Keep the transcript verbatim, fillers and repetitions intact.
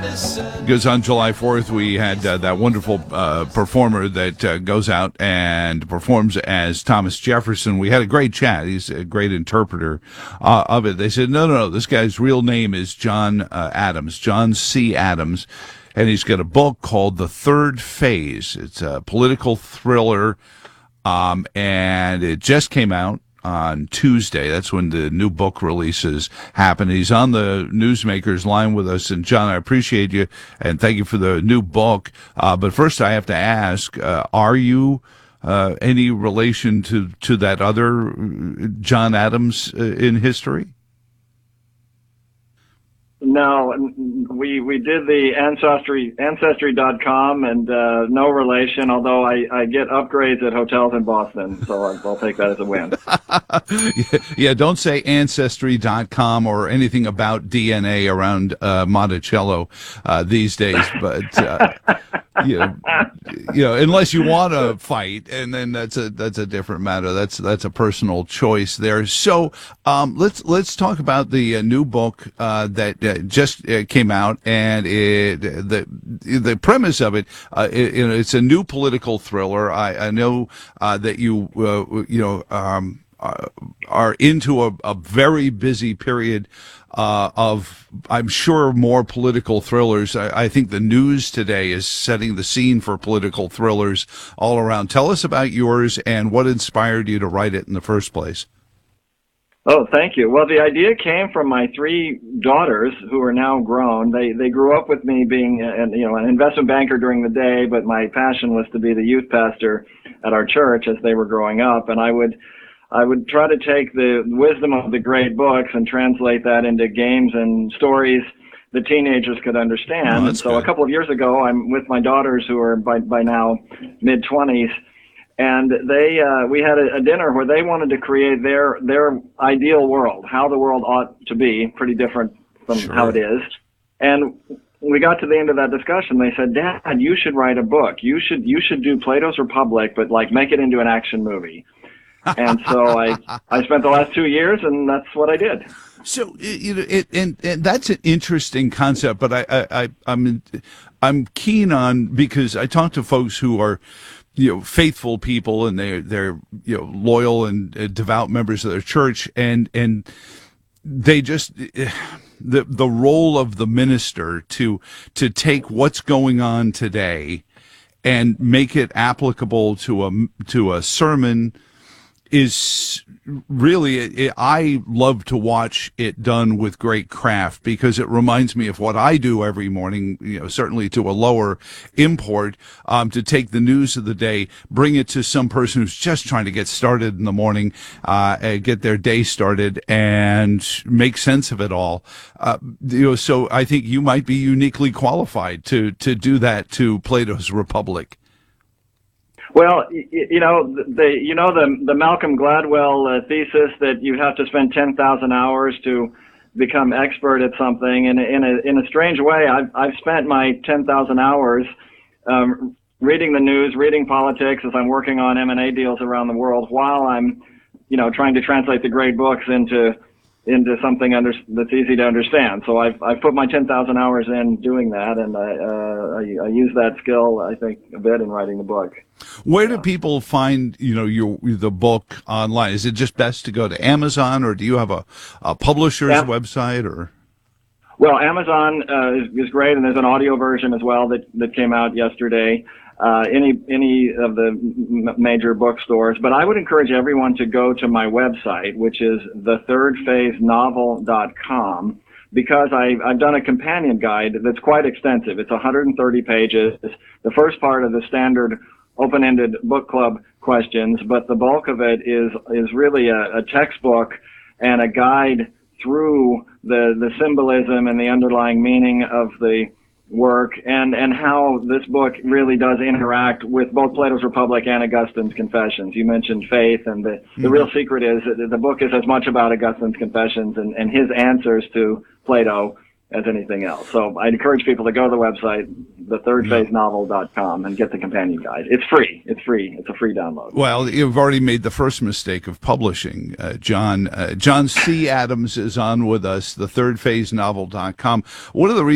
Because on July fourth, we had uh, that wonderful uh, performer that uh, goes out and performs as Thomas Jefferson. We had a great chat. He's a great interpreter uh, of it. They said, no, no, no, this guy's real name is John uh, Adams, John C. Adams, and he's got a book called The Third Phase. It's a political thriller, um, and it just came out on Tuesday. That's when the new book releases happen. He's on the Newsmakers line with us. And John, I appreciate you and thank you for the new book. Uh, but first I have to ask, uh, are you uh, any relation to, to that other John Adams uh, in history? No, we we did the ancestry ancestry dot com and uh, no relation. Although I, I get upgrades at hotels in Boston, so I'll, I'll take that as a win. Yeah, don't say ancestry dot com or anything about D N A around uh, Monticello uh, these days. But uh, you know, you know, unless you want to fight, and then that's a that's a different matter. That's that's a personal choice there. So um, let's let's talk about the uh, new book uh, that uh, just uh, came out, and it, the the premise of it, uh, it, you know, it's a new political thriller. I, I know uh, that you uh, you know um, uh, are into a, a very busy period. Uh, of, I'm sure, more political thrillers. I, I think the news today is setting the scene for political thrillers all around. Tell us about yours and what inspired you to write it in the first place. Oh, thank you. Well, the idea came from my three daughters who are now grown. They they grew up with me being an, you know, an investment banker during the day, but my passion was to be the youth pastor at our church as they were growing up. And I would I would try to take the wisdom of the great books and translate that into games and stories that teenagers could understand. Oh, and so good. A couple of years ago, I'm with my daughters who are by, by now mid-twenties, and they uh, we had a, a dinner where they wanted to create their their ideal world, how the world ought to be, pretty different from Sure. how it is. And we got to the end of that discussion. They said, Dad, you should write a book. You should you should do Plato's Republic, but like make it into an action movie. And so I, I spent the last two years, and that's what I did. So you know, it, and and that's an interesting concept. But I, I, I I'm I'm keen on, because I talk to folks who are, you know, faithful people, and they're they're you know loyal and uh, devout members of their church, and and they just the the role of the minister to to take what's going on today and make it applicable to a to a sermon is really, it, I love to watch it done with great craft, because it reminds me of what I do every morning, you know, certainly to a lower import, um, to take the news of the day, bring it to some person who's just trying to get started in the morning, uh, and get their day started and make sense of it all. Uh, you know, so I think you might be uniquely qualified to, to do that to Plato's Republic. Well, you know, the you know the the Malcolm Gladwell uh, thesis that you have to spend ten thousand hours to become expert at something, and in a in a strange way, I've I've spent my ten thousand hours um, reading the news, reading politics as I'm working on M and A deals around the world, while I'm, you know, trying to translate the great books into into something under, that's easy to understand. So I've I've put my ten thousand hours in doing that, and I, uh, I I use that skill, I think, a bit in writing the book. Where do people find, you know, your the book online? Is it just best to go to Amazon, or do you have a, a publisher's Yeah. website? Or Well, Amazon uh, is, is great, and there's an audio version as well that that came out yesterday. Uh, any any of the m- major bookstores, but I would encourage everyone to go to my website, which is the third phase novel dot com, because I, I've done a companion guide that's quite extensive. It's one hundred thirty pages. The first part of the standard open-ended book club questions, but the bulk of it is is really a, a textbook and a guide through the the symbolism and the underlying meaning of the work, and and how this book really does interact with both Plato's Republic and Augustine's Confessions. You mentioned faith, and the, the Mhm. real secret is that the book is as much about Augustine's Confessions and, and his answers to Plato as anything else. So I'd encourage people to go to the website, the third phase novel dot com, and get the companion guide. It's free. It's free. It's a free download. Well, you've already made the first mistake of publishing. Uh, John uh, John C. Adams is on with us, the third phase novel dot com. One of the reasons